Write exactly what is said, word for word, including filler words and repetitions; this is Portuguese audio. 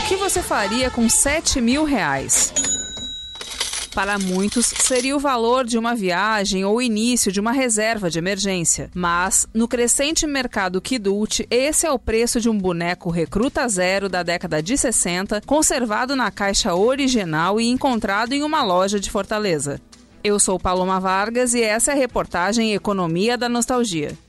que você faria com sete mil reais? Para muitos, seria o valor de uma viagem ou o início de uma reserva de emergência. Mas, no crescente mercado Kidult, esse é o preço de um boneco Recruta Zero da década de sessenta, conservado na caixa original e encontrado em uma loja de Fortaleza. Eu sou Paloma Vargas e essa é a reportagem Economia da Nostalgia.